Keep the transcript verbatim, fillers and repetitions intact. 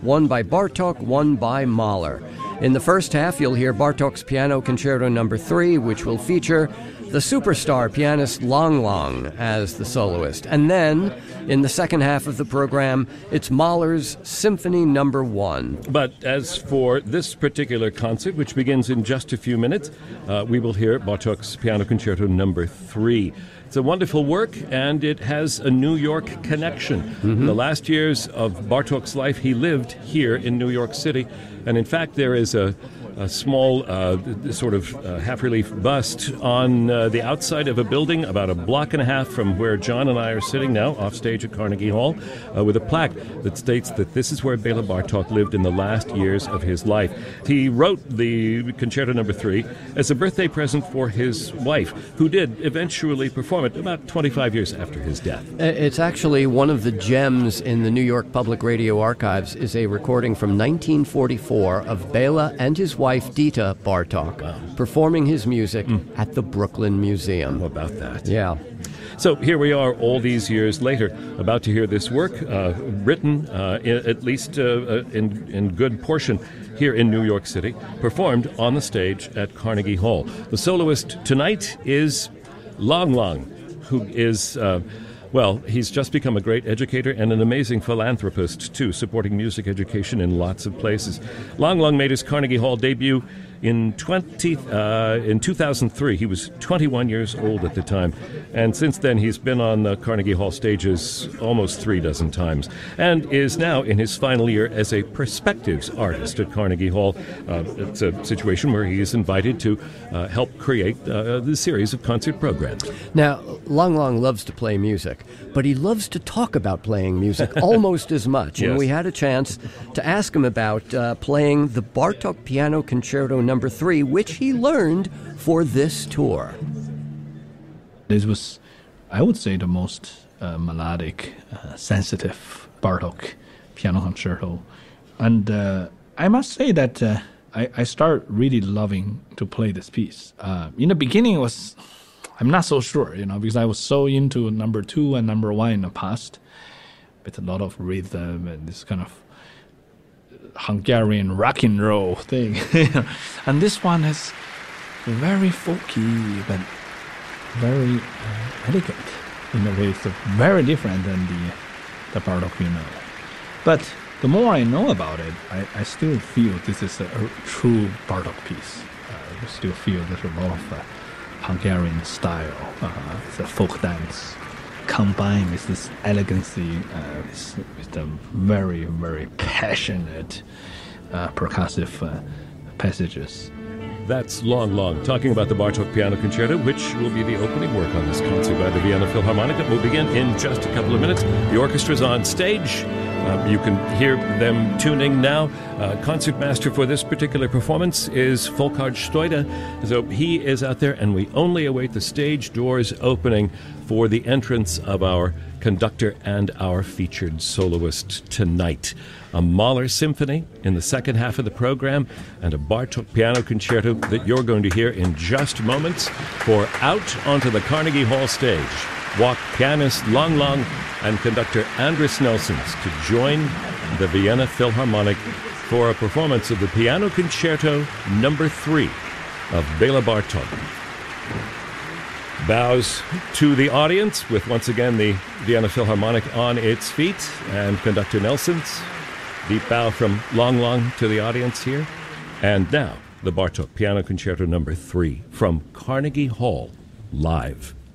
one by Bartók, one by Mahler. In the first half, you'll hear Bartók's Piano Concerto Number three, which will feature the superstar pianist Lang Lang as the soloist. And then, in the second half of the program, it's Mahler's Symphony Number one. But as for this particular concert, which begins in just a few minutes, uh, we will hear Bartók's Piano Concerto Number three. It's a wonderful work, and it has a New York connection. Mm-hmm. The last years of Bartók's life, he lived here in New York City. And in fact, there is a a small uh, sort of uh, half-relief bust on uh, the outside of a building about a block and a half from where John and I are sitting now, off stage at Carnegie Hall, uh, with a plaque that states that this is where Bela Bartók lived in the last years of his life. He wrote the Concerto Number three as a birthday present for his wife, who did eventually perform it about twenty-five years after his death. It's actually one of the gems in the New York Public Radio Archives is a recording from nineteen forty-four of Bela and his wife, wife Dita Bartók, wow. performing his music mm. at the Brooklyn Museum. How about that? Yeah. So here we are all these years later, about to hear this work, uh, written uh, in, at least uh, in, in good portion here in New York City, performed on the stage at Carnegie Hall. The soloist tonight is Lang Lang, who is... Uh, Well, he's just become a great educator and an amazing philanthropist, too, supporting music education in lots of places. Lang Lang made his Carnegie Hall debut in twenty uh, in two thousand three. He was twenty-one years old at the time, and since then he's been on the Carnegie Hall stages almost three dozen times, and is now in his final year as a perspectives artist at Carnegie Hall. Uh, it's a situation where he is invited to uh, help create uh, the series of concert programs. Now, Lang Lang loves to play music, but he loves to talk about playing music almost as much. Yes. And we had a chance to ask him about uh, playing the Bartók Piano Concerto Number three, which he learned for this tour. This was, I would say, the most uh, melodic, uh, sensitive Bartók piano concerto. And uh, I must say that uh, I, I started really loving to play this piece. Uh, in the beginning, it was... I'm not so sure, you know, because I was so into number two and number one in the past, with a lot of rhythm and this kind of Hungarian rock and roll thing. And this one is very folky, but very uh, elegant in a way. It's very different than the the Bartók we know. But the more I know about it, I, I still feel this is a, a true Bartók piece. Uh, I still feel there's a lot of uh, Hungarian style, uh, it's a folk dance, combined with this elegancy, uh, with, with the very, very passionate uh, percussive uh, passages. That's Lang Lang, talking about the Bartók Piano Concerto, which will be the opening work on this concert by the Vienna Philharmonic. It will begin in just a couple of minutes. The orchestra's on stage. Uh, you can hear them tuning now. Uh, concertmaster for this particular performance is Volkhard Stoida. So he is out there, and we only await the stage doors opening for the entrance of our conductor and our featured soloist tonight. A Mahler symphony in the second half of the program, and a Bartók Piano Concerto that you're going to hear in just moments. For Out Onto the Carnegie Hall stage walk pianist Lang Lang and conductor Andris Nelsons to join the Vienna Philharmonic for a performance of the Piano Concerto Number three of Bela Bartók. Bows to the audience with once again the Vienna Philharmonic on its feet, and conductor Nelsons. Deep bow from Lang Lang to the audience here. And now the Bartók Piano Concerto Number three from Carnegie Hall live.